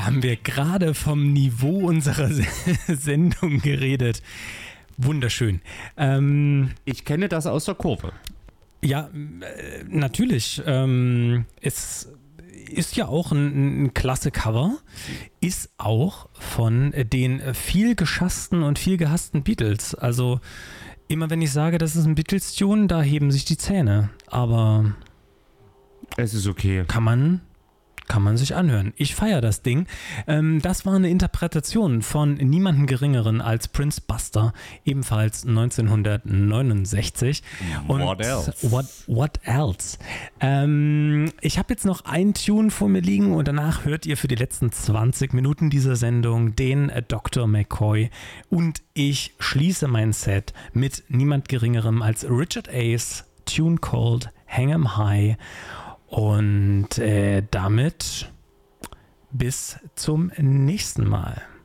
haben wir gerade vom Niveau unserer Sendung geredet. Wunderschön. Ich kenne das aus der Kurve. Ja, natürlich. Es ist ja auch ein klasse Cover. Ist auch von den viel geschassten und viel gehassten Beatles. Also immer wenn ich sage, das ist ein Beatles-Tune, da heben sich die Zähne. Aber es ist okay. Kann man sich anhören. Ich feiere das Ding. Das war eine Interpretation von niemandem Geringeren als Prince Buster, ebenfalls 1969. What else? What else? Ich habe jetzt noch einen Tune vor mir liegen und danach hört ihr für die letzten 20 Minuten dieser Sendung den Dr. McCoy und ich schließe mein Set mit niemand Geringerem als Richard Ace, Tune called Hang 'em High. Und damit bis zum nächsten Mal.